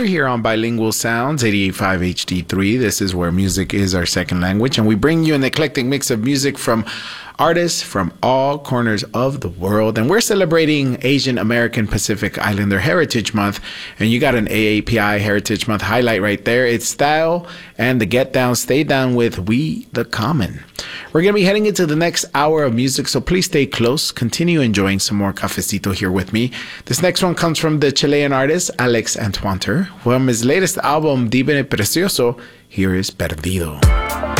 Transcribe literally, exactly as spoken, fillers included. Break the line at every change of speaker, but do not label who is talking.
You're here on Bilingual Sounds, eighty-eight point five H D three. This is where music is our second language, and we bring you an eclectic mix of music from artists from all corners of the world. And we're celebrating Asian American Pacific Islander Heritage Month, and you got an A A P I Heritage Month highlight right there. It's Style and the Get Down, Stay Down with We the Common. We're going to be heading into the next hour of music, so please stay close. Continue enjoying some more cafecito here with me. This next one comes from the Chilean artist Alex Antointer. From his latest album, Dime Precioso, here is Perdido.